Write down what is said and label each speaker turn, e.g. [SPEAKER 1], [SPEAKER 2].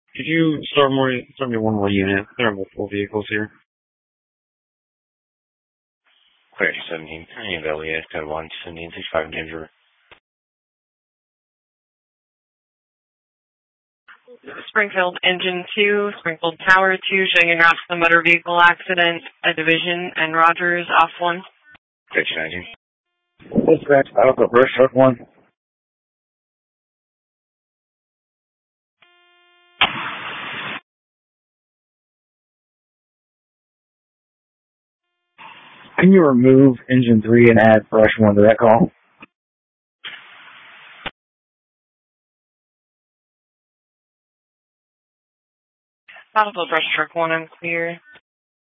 [SPEAKER 1] Could you start me one more unit? There are multiple vehicles here.
[SPEAKER 2] Clear 17, turning Elliott, code 1, 1765 danger.
[SPEAKER 3] Springfield Engine 2, Springfield Tower 2, showing across the motor vehicle accident, a division, and Rogers off 1.
[SPEAKER 2] Clear 19.
[SPEAKER 4] Dispatch, Alpha, Brush Truck 1. Can you remove engine 3 and add Brush 1 to that call?
[SPEAKER 3] Battlefield Brush Truck 1, I'm clear.